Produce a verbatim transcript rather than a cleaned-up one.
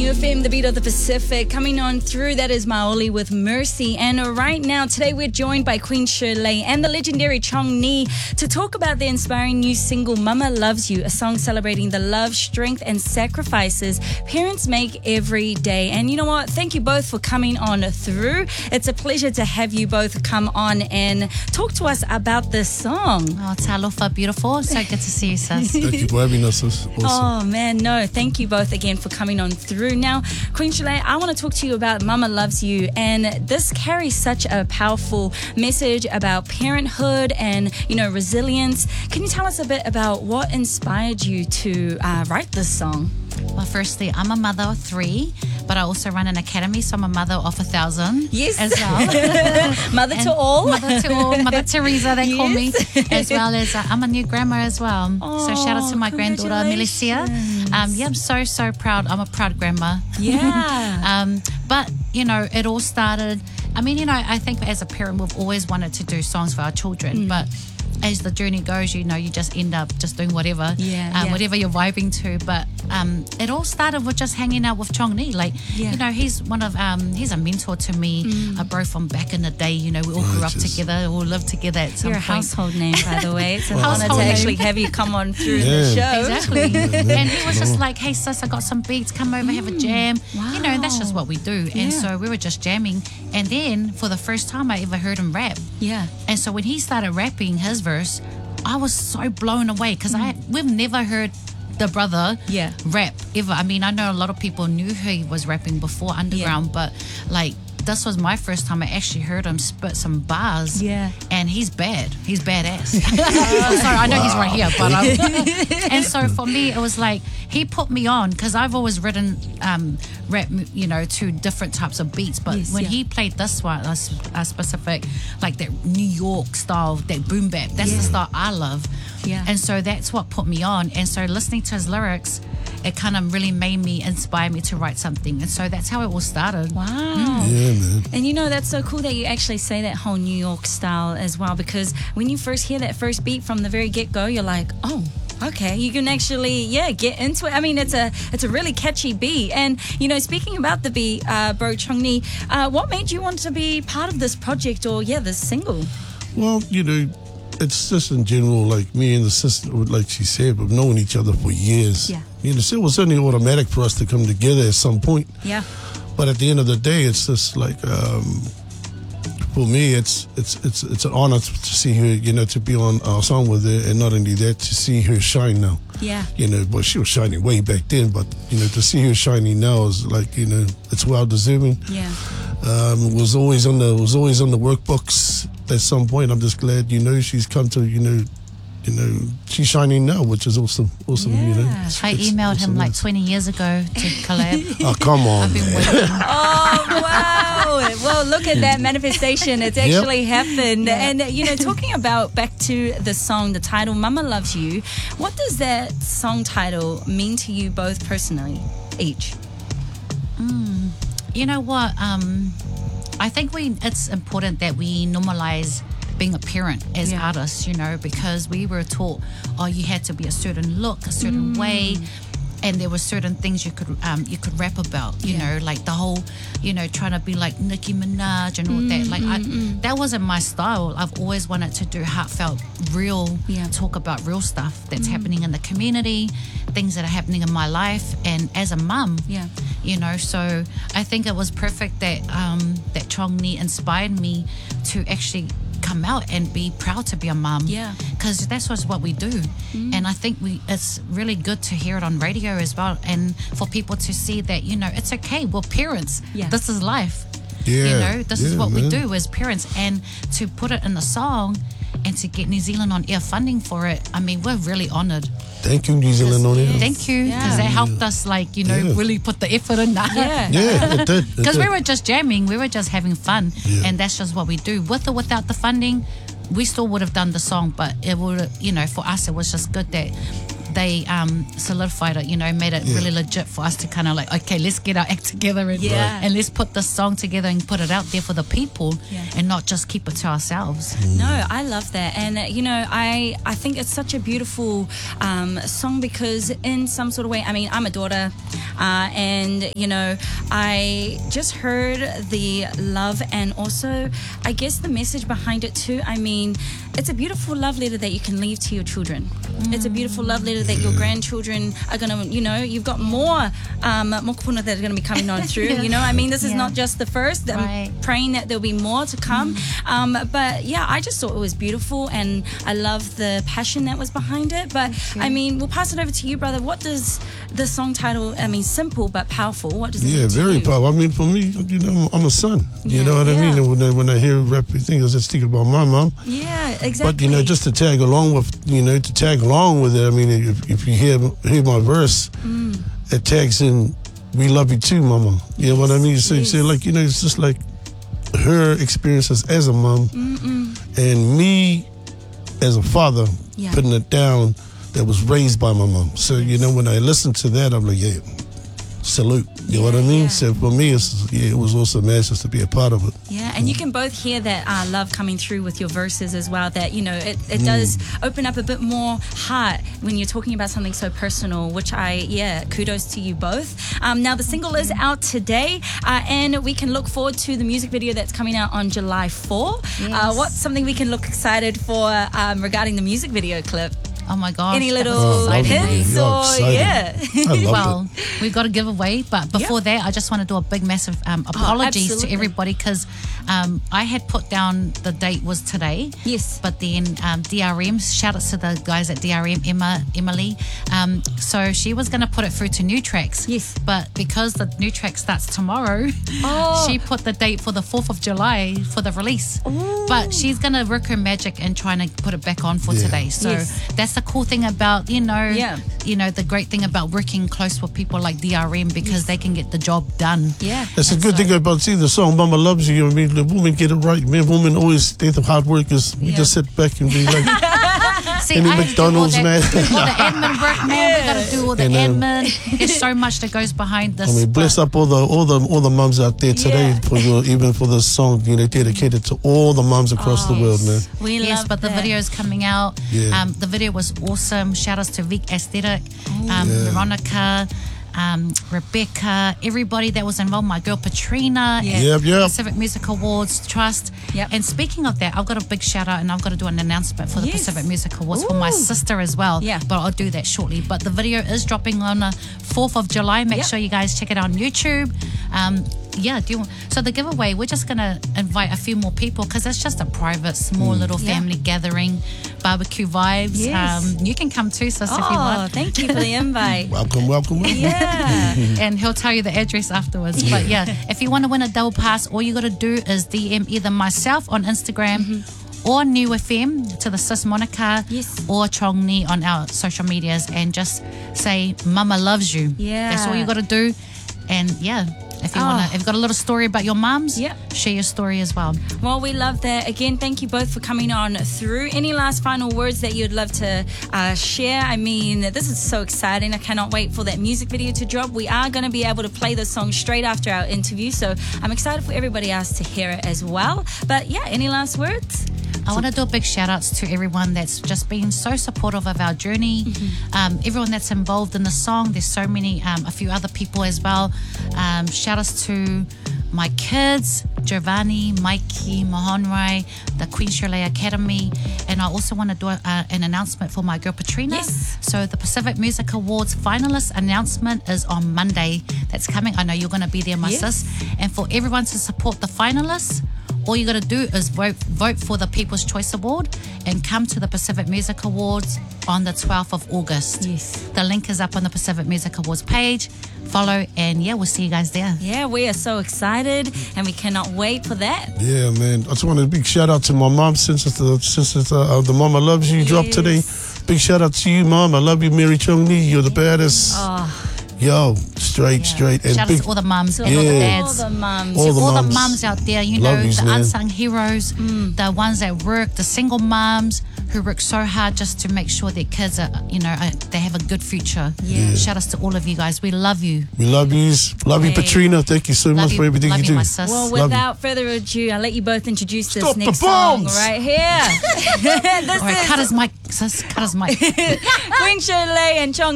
New F M, the beat of the Pacific. Coming on through, that is Maoli with Mercy. And right now, today we're joined by Queen Shirley and the legendary Chong Ni to talk about their inspiring new single, Mama Loves You, a song celebrating the love, strength and sacrifices parents make every day. And you know what? Thank you both for coming on through. It's a pleasure to have you both come on and talk to us about this song. Oh, talofa, beautiful. So good to see you, sis. Thank you for having us, sis. Awesome. Oh, man, no. Thank you both again for coming on through. Now, Queen Shirley, I want to talk to you about Mama Loves You, and this carries such a powerful message about parenthood and, you know, resilience. Can you tell us a bit about what inspired you to uh, write this song? Well, firstly, I'm a mother of three, but I also run an academy, so I'm a mother of a thousand. Yes. As well. Mother And to all. Mother to all. Mother Teresa, they Yes. call me. As well as uh, I'm a new grandma as well. Oh, so shout out to my granddaughter, Milicia. Um, yeah, I'm so, so proud. I'm a proud grandma. Yeah. um, but, you know, it all started... I mean, you know, I think as a parent, we've always wanted to do songs for our children, Mm. but... as the journey goes, you know, you just end up just doing whatever, Yeah, uh, yeah. whatever you're vibing to. But um, it all started with just hanging out with Chong Ni. Like, Yeah. you know, he's one of, um, he's a mentor to me, Mm. a bro from back in the day. You know, we all grew up Righteous. together, all lived together at some You're a point. household name, by the way. It's an Wow. honor to Household actually name. have you come on through Yeah. the show. Exactly. Yeah. And he was just like, hey, sis, I got some beats. Come over, have a jam. You know, and that's just Wow. what we do. And Yeah. so we were just jamming. And then for the first time I ever heard him rap. Yeah. And so when he started rapping his verse, I was so blown away because I we've never heard the brother Yeah. rap ever. I mean, I know a lot of people knew he was rapping before underground, but like this was my first time I actually heard him spit some bars. Yeah. And he's bad. He's badass. Sorry, I know he's right here, but um, and so for me, it was like he put me on because I've always written um, rap, you know, to different types of beats. But Yes, when yeah. he played this one, a, s- a specific, like that New York style, that boom bap, that's the Yeah. style I love. Yeah. And so that's what put me on. And so listening to his lyrics, it kind of really made me, inspire me to write something. And so that's how it all started. Wow. Yeah, man. And you know, that's so cool that you actually say that whole New York style as well, because when you first hear that first beat from the very get-go, you're like, oh, okay, you can actually, yeah, get into it. I mean, it's a it's a really catchy beat. And, you know, speaking about the beat, uh, bro Chong Ni, uh, what made you want to be part of this project or, yeah, this single? Well, you know, it's just in general, like me and the sister, like she said, we've known each other for years. Yeah. You know, so it was only automatic for us to come together at some point. Yeah. But at the end of the day, it's just like, um, for me, it's it's it's it's an honor to see her, you know, to be on our song with her, and not only that, to see her shine now. Yeah. You know, but she was shining way back then, but, you know, to see her shining now is like, you know, it's well deserving. Yeah. Um, was always on the was always on the workbooks at some point. I'm just glad, you know, she's come to, you know, you know, she's shining now, which is awesome, awesome, you know. Yeah. It's- I it's emailed awesome, him like yes. twenty years ago to collab. Oh, come on, I've been man. waiting. Oh, wow. Well, look at that manifestation. It's Yep. actually happened. And, you know, talking about back to the song, the title, Mama Loves You, what does that song title mean to you both personally, each? You know what? Um, I think we it's important that we normalize being a parent as Yeah. artists, you know, because we were taught, oh, you had to be a certain look, a certain way, and there were certain things you could um, you could rap about, you Yeah. know, like the whole, you know, trying to be like Nicki Minaj and all that. Like I, that wasn't my style. I've always wanted to do heartfelt, real, Yeah. talk about real stuff that's happening in the community, things that are happening in my life, and as a mum, Yeah. you know. So I think it was perfect that um, that Chong Ni inspired me to actually come out and be proud to be a mum. Yeah. Because that's what's what we do. And I think we it's really good to hear it on radio as well, and for people to see that, you know, it's okay, we're parents. Yeah. This is life. Yeah, You know, this is yeah, what we man. do as parents. And to put it in a song and to get New Zealand on air funding for it, I mean, we're really honoured. Thank you, New Zealand, on it. Thank you, because Yeah. that helped us, like, you know, Yeah. really put the effort in that. Yeah. Yeah, it did. it Because we did. were just jamming, we were just having fun, Yeah. and that's just what we do. With or without the funding, we still would have done the song, but it would, you know, for us, it was just good that they um, solidified it, you know, made it Yeah. really legit for us to kind of like, okay, let's get our act together and, Yeah. and let's put this song together and put it out there for the people Yeah. and not just keep it to ourselves. No, I love that. And, uh, you know, I, I think it's such a beautiful um, song because in some sort of way, I mean, I'm a daughter uh, and, you know, I just heard the love and also, I guess, the message behind it too. I mean, it's a beautiful love letter that you can leave to your children. Mm. It's a beautiful love letter that your grandchildren are going to, you know, you've got more um, mokopuna that are going to be coming on through, Yeah. you know. I mean, this is Yeah. not just the first. I'm Right. praying that there'll be more to come. Mm. Um, but yeah, I just thought it was beautiful and I love the passion that was behind it. But I mean, we'll pass it over to you, brother. What does the song title, I mean, simple but powerful, what does it Yeah, mean to very you? powerful. I mean, for me, you know, I'm a son. You Yeah, know what yeah. I mean? And when I, when I hear rap things, I just think about my mom. Yeah, exactly. But you know, just to tag along with, you know, to tag along with it. I mean, if, if you hear hear my verse, Mm. it tags in, "We love you too, mama." You know what I mean? So, yes. so like, you know, it's just like her experiences as a mom, Mm-mm. and me as a father Yeah. putting it down that was raised by my mom. So you know, when I listen to that, I'm like, yeah, salute. You know what I mean? yeah. So for me, it's, yeah, it was also nice just to be a part of it. Yeah, and you can both hear that uh, love coming through with your verses as well. That, you know, it, Mm. it does open up a bit more heart when you're talking about something so personal, which I, yeah, kudos to you both. Um, now, the single is out today, uh, and we can look forward to the music video that's coming out on July fourth. Uh, Yes. what's something we can look excited for um, regarding the music video clip? Oh my gosh. Any that was little Oh, exciting. lovely. hints You're or, excited. yeah. I loved Well, it. we've got a giveaway, but before that, I just want to do a big, massive um, apologies to absolutely. everybody because um, I had put down the date was today. Yes. But then um, D R M, shout outs to the guys at D R M, Emma, Emily. Um, so she was going to put it through to New Tracks. Yes. But because the New Track starts tomorrow, Oh. she put the date for the fourth of July for the release. But she's going to work her magic and trying to put it back on for Yeah. today. So Yes. that's the cool thing about, you know, Yeah. you know, the great thing about working close with people like D R M because they can get the job done. Yeah. That's a And good so- thing about, see, the song Mama Loves You. I mean, the women get it right. Man, women always, they the hard workers. We Yeah. just sit back and be like, See, Any I had to do all McDonald's, that- man. all the admin work, man. We got to do all the And, um, admin. There's so much that goes behind this. I mean, bless but- up all the all the all the mums out there today Yeah. for your, even for this song, you know, dedicated to all the mums across the world, man. We Yes, love but the that. video is coming out. Yeah. Um, the video was awesome. Shout outs to Vic Aesthetic, um, Yeah. Veronica, um, Rebecca, everybody that was involved. My girl Patrina, Yeah. at Yep, yep. Pacific Music Awards Trust. Yep. And speaking of that, I've got a big shout out and I've got to do an announcement for the Yes. Pacific Music Awards for my Ooh. sister as well. Yeah. But I'll do that shortly. But the video is dropping on the fourth of July. Make Yep. sure you guys check it out on YouTube. Um, yeah, do you, so the giveaway, we're just going to invite a few more people because it's just a private, small little Yeah. family gathering, barbecue vibes. Yes. Um, you can come too, sis, if you Oh, want. thank you for the invite. Welcome, welcome, welcome. Yeah. And he'll tell you the address afterwards. But yeah, if you want to win a double pass, all you got to do is D M either myself on Instagram or New F M to the sis Monica Yes. or Chong Ni on our social medias and just say Mama loves you. Yeah. That's all you got to do. And yeah, if you Oh. want to, if you've got a little story about your mums, Yep. share your story as well. Well, we love that. Again, thank you both for coming on through. Any last final words that you'd love to uh, share? I mean, this is so exciting. I cannot wait for that music video to drop. We are going to be able to play the song straight after our interview, so I'm excited for everybody else to hear it as well. But yeah, any last words? I want to do a big shout outs to everyone that's just been so supportive of our journey. Mm-hmm. Um, everyone that's involved in the song. There's so many, um, a few other people as well. Um, shout outs to my kids, Giovanni, Mikey, Mahonrai, the Queen Shirley Academy. And I also want to do a, uh, an announcement for my girl Patrina. Yes. So the Pacific Music Awards finalist announcement is on Monday. That's coming. I know you're going to be there, my Yes. sis. And for everyone to support the finalists, all you got to do is vote vote for the People's Choice Award and come to the Pacific Music Awards on the twelfth of August. Yes. The link is up on the Pacific Music Awards page. Follow, and yeah, we'll see you guys there. Yeah, we are so excited and we cannot wait for that. Yeah, man. I just want a big shout out to my mom since it's the, since it's uh, the Mama Loves You drop today. Big shout out to you, Mom. I love you, Mary Chung Lee. You're the baddest. Oh, Yo, straight, straight. And Shout out big, to all the mums and Yeah. all the All dads. the mums. All the all mums. the mums out there, you know, Love yous, the man. unsung heroes, the ones that work, the single mums who work so hard just to make sure their kids are, you know, are, they have a good future. Yeah. Shout out to all of you guys. We love you. we love you. Love you, Hey. Katrina. Thank you so Love much you, for everything love you you, do. my sis. Well, Love you. without further ado, I'll let you both introduce this Stop the next song bombs! right here. This All right, is cut his mic, sis. Cut his mic. Queen Shirley and Chong